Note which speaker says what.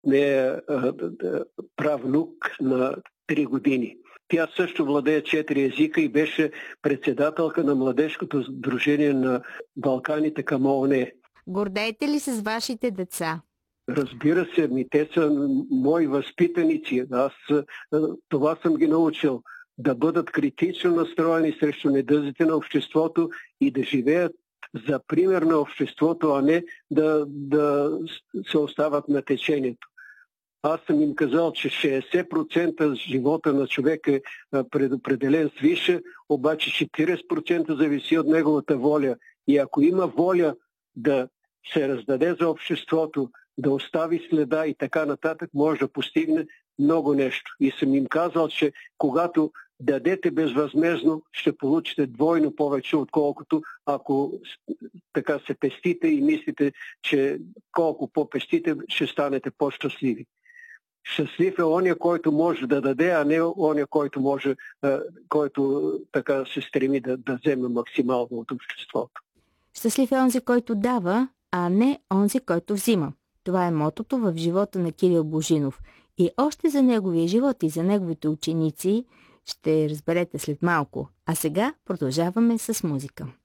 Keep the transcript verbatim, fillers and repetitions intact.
Speaker 1: нея правнук на три години. Тя също владее четири езика и беше председателка на Младежкото сдружение на Балканите към ООН.
Speaker 2: Гордеете ли се с вашите деца?
Speaker 1: Разбира се, ми те са мои възпитаници. Аз това съм ги научил. Да бъдат критично настроени срещу недъзите на обществото и да живеят за пример на обществото, а не да, да се остават на течението. Аз съм им казал, че шейсет процента живота на човек е предопределен свише, обаче четирийсет процента зависи от неговата воля. И ако има воля да се раздаде за обществото, да остави следа и така нататък, може да постигне много нещо. И съм им казал, че когато дадете безвъзмездно, ще получите двойно повече, отколкото ако така се пестите и мислите, че колко по-пестите, ще станете по-щастливи. Щастлив е оня, който може да даде, а не оня, който може, който така се стреми да, да вземе максимално от обществото.
Speaker 2: Щастлив е онзи, който дава, а не онзи, който взима. Това е мотото в живота на Кирил Божинов. И още за неговия живот и за неговите ученици ще разберете след малко. А сега продължаваме с музика.